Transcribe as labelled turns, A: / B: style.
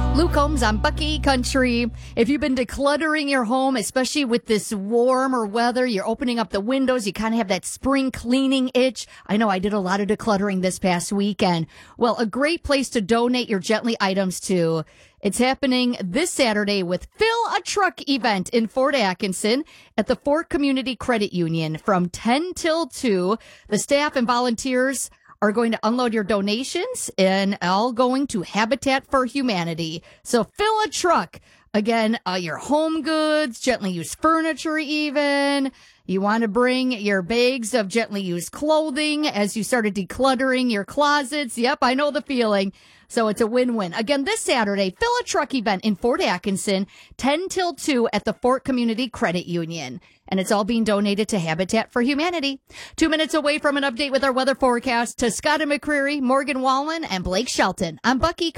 A: Luke Combs on Bucky Country. If you've been decluttering your home, especially with this warmer weather, you're opening up the windows, you kind of have that spring cleaning itch. I know I did a lot of decluttering this past weekend. Well, a great place to donate your Gently items to. It's happening this Saturday with Fill a Truck event in Fort Atkinson at the Fort Community Credit Union from 10 till 2. The staff and volunteers are going to unload your donations and all going to Habitat for Humanity. So fill a truck. Again, your home goods, gently used furniture even. You want to bring your bags of gently used clothing as you started decluttering your closets. Yep, I know the feeling. So it's a win-win. Again, this Saturday, Fill a Truck event in Fort Atkinson, 10 till 2 at the Fort Community Credit Union. And it's all being donated to Habitat for Humanity. 2 minutes away from an update with our weather forecast to Scott and McCreary, Morgan Wallen, and Blake Shelton. I'm Bucky.